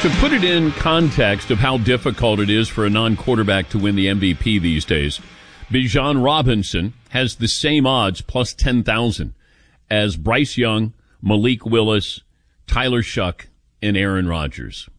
To put it in context of how difficult it is for a non-quarterback to win the MVP these days, Bijan Robinson has the same odds, plus 10,000, as Bryce Young, Malik Willis, Tyler Shuck, and Aaron Rodgers.